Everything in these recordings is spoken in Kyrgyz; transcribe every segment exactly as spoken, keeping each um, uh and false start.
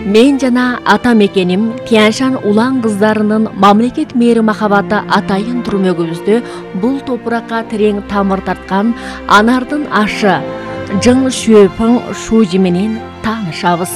Мен жана ата мекеним Тяньшан улан кыздарынын мамлекет мэри махабаты атайын түрмөгүбүздө бул топуракка терең тамыр тарткан анардын ашы Жың Шуэпиң Шужи менен таанышабыз.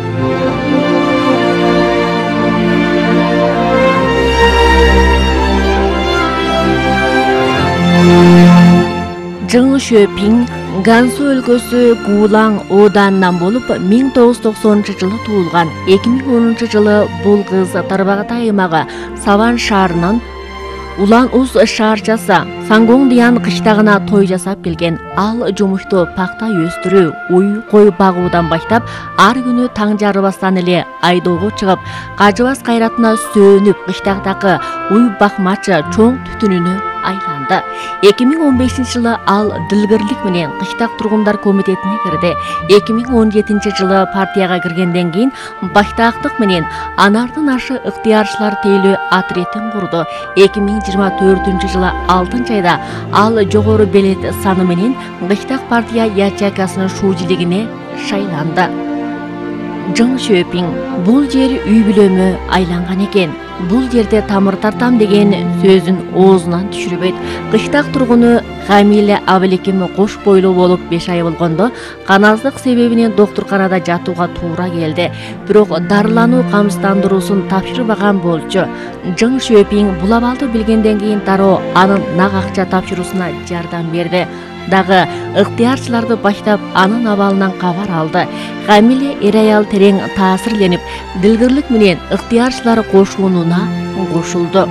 Жың Шуэпиң Гансу өлкөсү Гулаң ооданынан болуп миң тогуз жүз токсонунчу жылы туулган. эки миң онунчу жылы бул кыз Тарбагатай аймагы Саван шаарынын Улан Уз шаарчасы Сангоңдиян кыштагына той жасап келген. Ал жумушту пакта өстүрүү, уй кой багуудан баштап ар күнү таң жарыбастан эле айдоого чыгып, кажыбас кайратына сөөнүп кыштагдагы уй бакмачы чоң түтүнүнө айланды. эки миң он бешинчи жылы ал дилгирлик менен кыштак тургундар комитетине кирди. эки миң он жетинчи жылы партияга киргенден кийин баштаактык менен анардын ашы ыктыярчылар тейлөө отрядын курду. эки миң жыйырма төртүнчү жылы алтынчы айда ал жогору белет саны менен кыштак партия ячейкасынын шуужилигине шайланды. Жың Шуэпиң бул жер үй бүлөмө айланган экен. Бул жерде тамыр тартам деген сөзүн оозунан түшүрбөйт. Кыштак тургуну Хамиле Абылеким кош бойлуу болуп беш ай болгондо каназдык себебинен доктурканада жатууга туура келди. Бирок дарылануу камсыздандыруусун тапшырбаган болчу. Жың Шуэпиң бул абалды билгенден кийин дароо анын нак акча тапшыруусуна жардам берди. Дагы ыктыярчыларды баштап анын абалынан кабар алды. Хамиле эр аял терең таасирленип, дилгирлик менен ыктыярчылар кошунуна кошулду.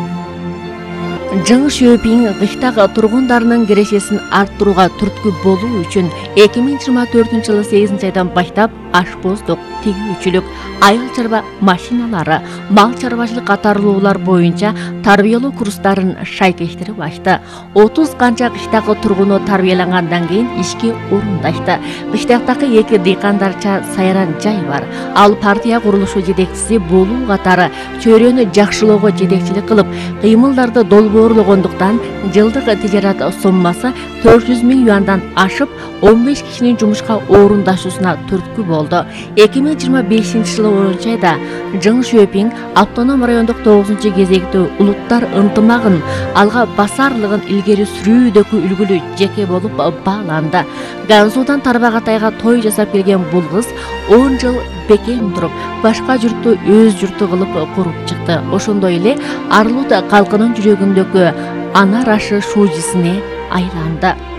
Жың Шуэпиң кыштак тургундарынын кирешесин арттырууга түрткү болуу үчүн эки миң жыйырма төртүнчү жылы сегизинчи айдан баштап ашпоздук, тигүүчүлүк, айыл чарба машиналары, мал чарбачылык катарлуулар боюнча тарбиялоо курстарын шайкештирип ачты. отуз канча кыштакы тургуну тарбиялангандан кийин ишке орундашты. Кыштактагы эки дыйкандарча сайран жай бар. Ал партия курулушу жетекчиси болуу катары чөйрөнү жакшылоого жетекчилик кылып, кыймылдарды долбоорлогондуктан жылдык тижарат соммасы төрт жүз миң юандан ашып, он беш кишинин жумушка орундашуусуна түрткү болду. эки миң жыйырма бешинчи жылы онунчу айда Жың Шуэпиң автоном райондук тогузунчу кезектүү улуттар ынтымагын алга басарлыгын илгери сүрүүдөгү үлгүлүү жеке болуп бааланды. Гансудан Тарбагатайга той жасап келген бул кыз он жыл бекем туруп, башка журтту өз журту кылып куруп чыкты. Ошондой эле Арлут калкынын жүрөгүндөгү анар ашы Шужисине айланды.